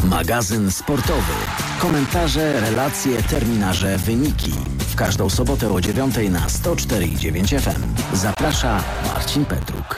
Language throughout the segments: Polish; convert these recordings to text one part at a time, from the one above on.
Magazyn sportowy. Komentarze, relacje, terminarze, wyniki. W każdą sobotę o 9:00 na 104,9 FM. Zaprasza Marcin Petruk.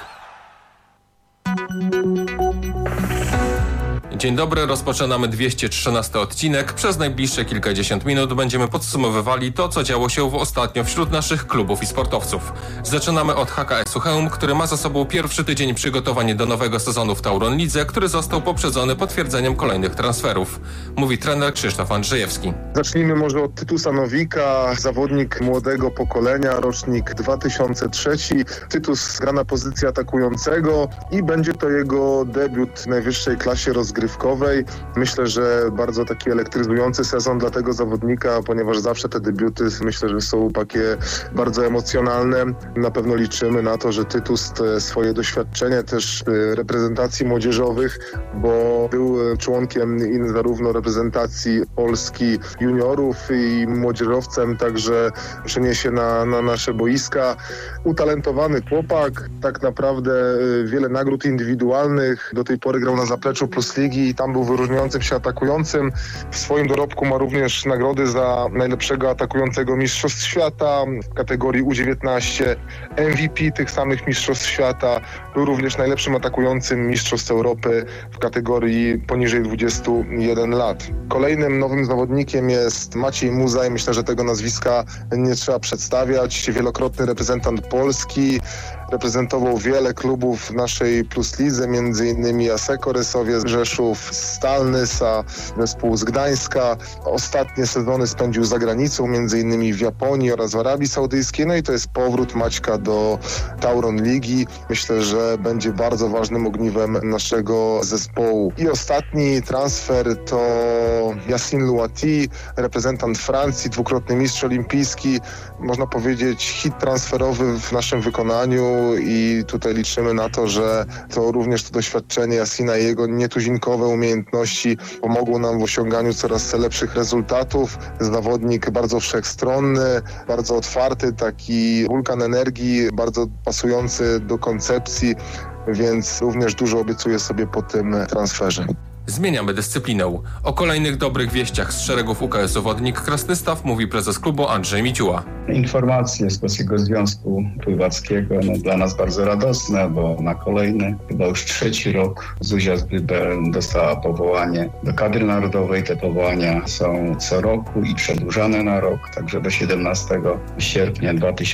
Dzień dobry, rozpoczynamy 213 odcinek. Przez najbliższe kilkadziesiąt minut będziemy podsumowywali to, co działo się ostatnio wśród naszych klubów i sportowców. Zaczynamy od HKS-u Chełm, który ma za sobą pierwszy tydzień przygotowań do nowego sezonu w Tauron Lidze, który został poprzedzony potwierdzeniem kolejnych transferów. Mówi trener Krzysztof Andrzejewski. Zacznijmy może od Tytusa Nowika, zawodnik młodego pokolenia, rocznik 2003. Tytus gra na pozycji atakującego i będzie to jego debiut w najwyższej klasie rozgrywkowej. Myślę, że bardzo taki elektryzujący sezon dla tego zawodnika, ponieważ zawsze te debiuty myślę, że są takie bardzo emocjonalne. Na pewno liczymy na to, że Tytus swoje doświadczenie też reprezentacji młodzieżowych, bo był członkiem zarówno reprezentacji Polski juniorów i młodzieżowcem, także przeniesie na nasze boiska. Utalentowany chłopak, tak naprawdę wiele nagród indywidualnych. Do tej pory grał na zapleczu Plus Ligi i tam był wyróżniającym się atakującym. W swoim dorobku ma również nagrody za najlepszego atakującego mistrzostw świata w kategorii U19, MVP tych samych mistrzostw świata. Był również najlepszym atakującym mistrzostw Europy w kategorii poniżej 21 lat. Kolejnym nowym zawodnikiem jest Maciej Muzaj. Myślę, że tego nazwiska nie trzeba przedstawiać. Wielokrotny reprezentant Polski. Reprezentował wiele klubów w naszej Plus Lidze, m.in. Asseco Rysowiec, Rzeszów, Stal Nysa, zespół z Gdańska. Ostatnie sezony spędził za granicą, m.in. w Japonii oraz w Arabii Saudyjskiej. No i to jest powrót Maćka do Tauron Ligi. Myślę, że będzie bardzo ważnym ogniwem naszego zespołu. I ostatni transfer to Yacine Louati, reprezentant Francji, dwukrotny mistrz olimpijski. Można powiedzieć hit transferowy w naszym wykonaniu i tutaj liczymy na to, że to również to doświadczenie Yacina i jego nietuzinkowe umiejętności pomogło nam w osiąganiu coraz lepszych rezultatów. Zawodnik bardzo wszechstronny, bardzo otwarty, taki wulkan energii, bardzo pasujący do koncepcji, więc również dużo obiecuję sobie po tym transferze. Zmieniamy dyscyplinę. O kolejnych dobrych wieściach z szeregów UKS-u Wodnik Krasnystaw mówi prezes klubu Andrzej Miciuła. Informacje z Polskiego Związku Pływackiego dla nas bardzo radosne, bo na kolejny, chyba już trzeci rok Zuzia Zbybel dostała powołanie do kadry narodowej. Te powołania są co roku i przedłużane na rok, także do 17 sierpnia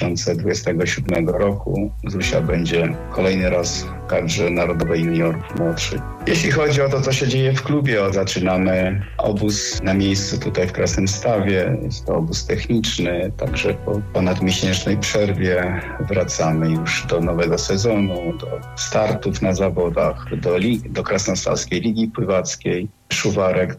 2027 roku Zuzia będzie kolejny raz w kadrze narodowej juniorów młodszych. Jeśli chodzi o to, co się dzieje w klubie, zaczynamy obóz na miejscu tutaj w Krasnystawie. Jest to obóz techniczny, także po ponadmiesięcznej przerwie wracamy już do nowego sezonu, do startów na zawodach, do Krasnostawskiej Ligi Pływackiej. Szuwarek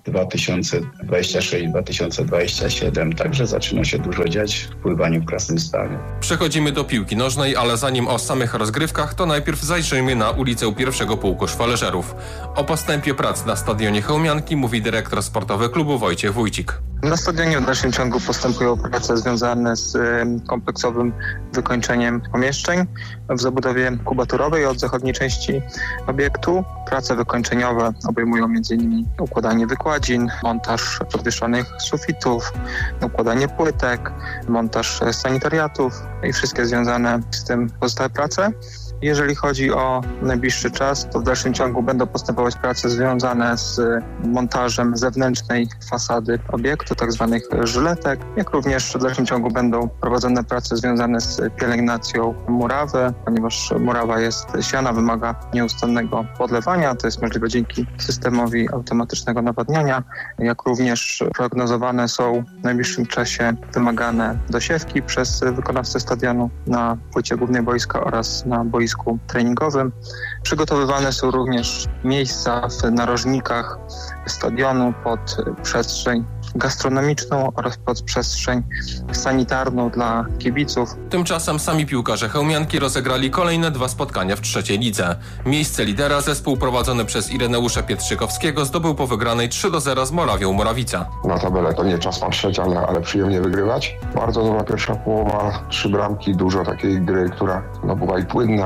2026-2027, także zaczyna się dużo dziać w pływaniu w Krasnystawie. Przechodzimy do piłki nożnej, ale zanim o samych rozgrywkach, to najpierw zajrzyjmy na ulicę pierwszego pułku szwależerów. O postępie prac na stadionie Chełmianki mówi dyrektor sportowy klubu Wojciech Wójcik. Na stadionie w dalszym ciągu postępują prace związane z kompleksowym wykończeniem pomieszczeń w zabudowie kubaturowej od zachodniej części obiektu. Prace wykończeniowe obejmują m.in. układanie wykładzin, montaż podwieszonych sufitów, układanie płytek, montaż sanitariatów i wszystkie związane z tym pozostałe prace. Jeżeli chodzi o najbliższy czas, to w dalszym ciągu będą postępować prace związane z montażem zewnętrznej fasady obiektu, tzw. żyletek, jak również w dalszym ciągu będą prowadzone prace związane z pielęgnacją murawy, ponieważ murawa jest siana, wymaga nieustannego podlewania. To jest możliwe dzięki systemowi automatycznego nawadniania, jak również prognozowane są w najbliższym czasie wymagane dosiewki przez wykonawcę stadionu na płycie głównej boiska oraz na boisku treningowym. Przygotowywane są również miejsca w narożnikach stadionu pod przestrzeń gastronomiczną oraz pod przestrzeń sanitarną dla kibiców. Tymczasem sami piłkarze Chełmianki rozegrali kolejne 2 spotkania w trzeciej lidze. Miejsce lidera zespół prowadzony przez Ireneusza Pietrzykowskiego zdobył po wygranej 3-0 z Morawią Morawica. Na tabelę to nie czas patrzeć, ale przyjemnie wygrywać. Bardzo dobra pierwsza połowa, 3 bramki, dużo takiej gry, która była i płynna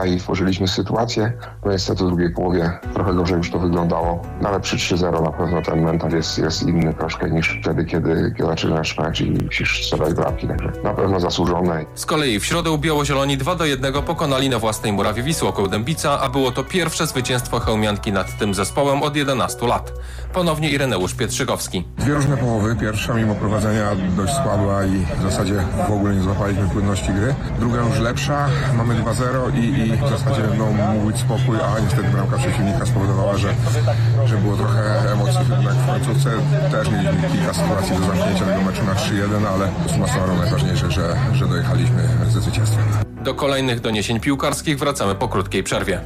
i tworzyliśmy sytuację. No niestety w drugiej połowie trochę gorzej już to wyglądało, no ale przy 3-0 na pewno ten mental jest inny troszkę niż wtedy, kiedy zaczynasz mecz i musisz strzelać bramki, także na pewno zasłużone. Z kolei w środę biało-zieloni 2-1 pokonali na własnej murawie Wisłą Dębica, a było to pierwsze zwycięstwo chełmianki nad tym zespołem od 11 lat. Ponownie Ireneusz Pietrzykowski. Dwie różne połowy. Pierwsza mimo prowadzenia dość słaba i w zasadzie w ogóle nie złapaliśmy płynności gry. Druga już lepsza, mamy 2-0 i w zasadzie mógł być spokój, a niestety bramka przeciwnika spowodowała, że było trochę emocji. Jednak w końcówce też mieliśmy kilka sytuacji do zamknięcia tego meczu na 3-1, ale summa summarum najważniejsze, że dojechaliśmy ze zwycięstwem. Do kolejnych doniesień piłkarskich wracamy po krótkiej przerwie.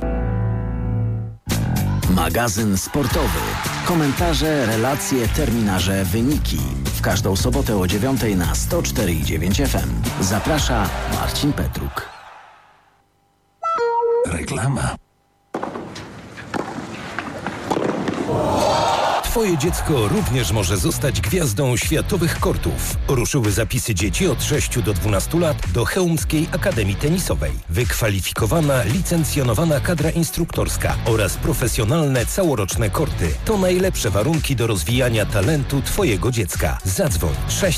Magazyn sportowy. Komentarze, relacje, terminarze, wyniki. W każdą sobotę o 9:00 na 104,9 FM. Zaprasza Marcin Petruk. Reklama. Twoje dziecko również może zostać gwiazdą światowych kortów. Ruszyły zapisy dzieci od 6 do 12 lat do Chełmskiej Akademii Tenisowej. Wykwalifikowana, licencjonowana kadra instruktorska oraz profesjonalne całoroczne korty to najlepsze warunki do rozwijania talentu Twojego dziecka. Zadzwoń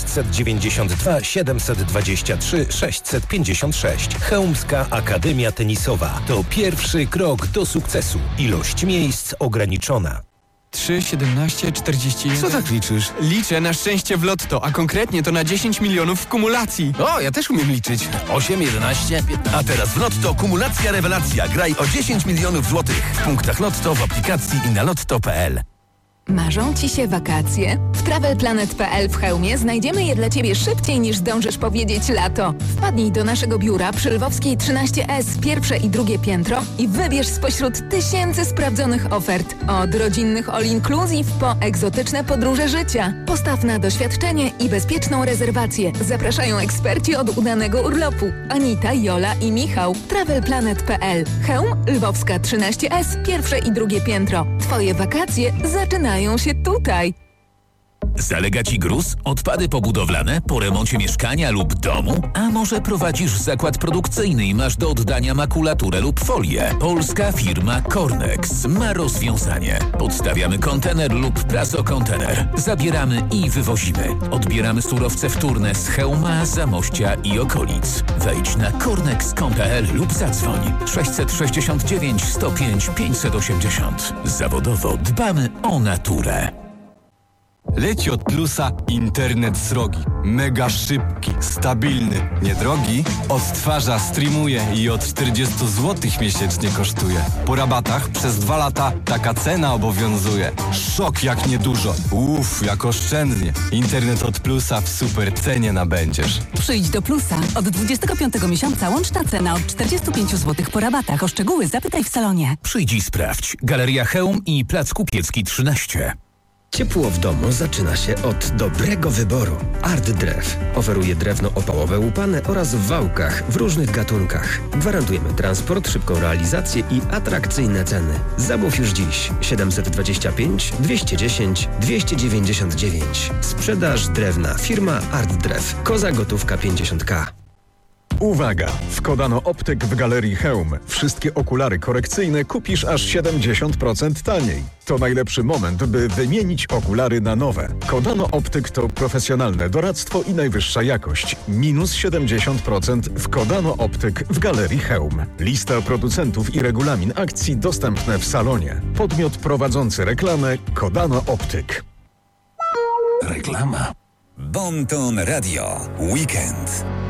692 723 656. Chełmska Akademia Tenisowa to pierwszy krok do sukcesu. Ilość miejsc ograniczona. 3, 17, 41... Co tak liczysz? Liczę na szczęście w lotto, a konkretnie to na 10 milionów w kumulacji. O, ja też umiem liczyć. 8, 11, 15... A teraz w Lotto kumulacja rewelacja. Graj o 10 milionów złotych. W punktach Lotto, w aplikacji i na lotto.pl. Marzą Ci się wakacje? W TravelPlanet.pl w Chełmie znajdziemy je dla Ciebie szybciej niż zdążysz powiedzieć lato. Wpadnij do naszego biura przy Lwowskiej 13S, pierwsze i drugie piętro i wybierz spośród tysięcy sprawdzonych ofert. Od rodzinnych all-inclusive po egzotyczne podróże życia. Postaw na doświadczenie i bezpieczną rezerwację. Zapraszają eksperci od udanego urlopu. Anita, Jola i Michał. TravelPlanet.pl. Chełm, Lwowska 13S, pierwsze i drugie piętro. Twoje wakacje zaczynają się tutaj. Zalega Ci gruz? Odpady pobudowlane po remoncie mieszkania lub domu? A może prowadzisz zakład produkcyjny i masz do oddania makulaturę lub folię? Polska firma Cornex ma rozwiązanie. Podstawiamy kontener lub prasokontener. Zabieramy i wywozimy. Odbieramy surowce wtórne z Chełma, Zamościa i okolic. Wejdź na cornex.pl lub zadzwoń 669 105 580. Zawodowo dbamy o naturę. Leci od Plusa internet srogi. Mega szybki, stabilny, niedrogi. Odtwarza, streamuje i od 40 zł miesięcznie kosztuje. Po rabatach przez 2 lata taka cena obowiązuje. Szok jak niedużo. Jak oszczędnie. Internet od Plusa w super cenie nabędziesz. Przyjdź do Plusa. Od 25 miesiąca łączna cena od 45 zł po rabatach. O szczegóły zapytaj w salonie. Przyjdź i sprawdź. Galeria Chełm i Plac Kupiecki 13. Ciepło w domu zaczyna się od dobrego wyboru. Art Drew oferuje drewno opałowe łupane oraz w wałkach w różnych gatunkach. Gwarantujemy transport, szybką realizację i atrakcyjne ceny. Zamów już dziś 725 210 299. Sprzedaż drewna firma Art Drew. Koza gotówka 50k. Uwaga! W Kodano Optyk w Galerii Chełm wszystkie okulary korekcyjne kupisz aż 70% taniej. To najlepszy moment, by wymienić okulary na nowe. Kodano Optyk to profesjonalne doradztwo i najwyższa jakość. Minus 70% w Kodano Optyk w Galerii Chełm. Lista producentów i regulamin akcji dostępne w salonie. Podmiot prowadzący reklamę Kodano Optyk. Reklama. Bon Ton Radio. Weekend.